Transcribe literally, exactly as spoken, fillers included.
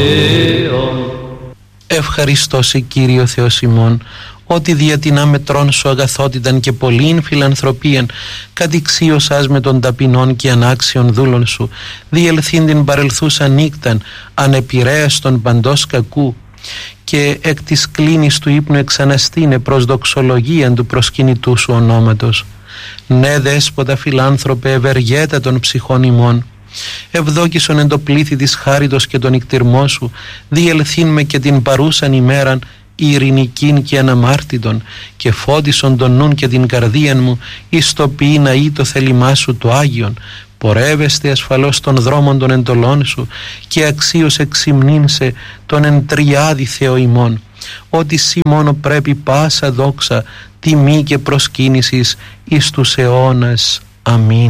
Ευχαριστώ σε Κύριο Θεός ημών, ότι δια την αμετρών σου αγαθότηταν και πολλήν φιλανθρωπίαν κατηξίωσας με των ταπεινών και ανάξιων δούλων σου, διελθύν την παρελθούσα νύκταν ανεπηρέαστον παντός κακού, και εκ της κλίνης του ύπνου εξαναστήνε προς δοξολογίαν του προσκυνητού σου ονόματος. Ναι, δέσποτα φιλάνθρωπε, ευεργέτα των ψυχών ημών, ευδόκησον εν το πλήθη της χάριτος και τον νικτυρμό σου, διελθύν με και την παρούσαν ημέραν ειρηνικήν και αναμάρτητον, και φώτισον τον νουν και την καρδίαν μου εις το ποιήνα ή το θέλημά σου το Άγιον. Πορεύεστε ασφαλώς των δρόμων των εντολών σου, και αξίως εξυμνήνσε τον εν τριάδη Θεό ημών, ότι σύ μόνο πρέπει πάσα δόξα, τιμή και προσκύνησης εις τους αιώνας. Αμήν.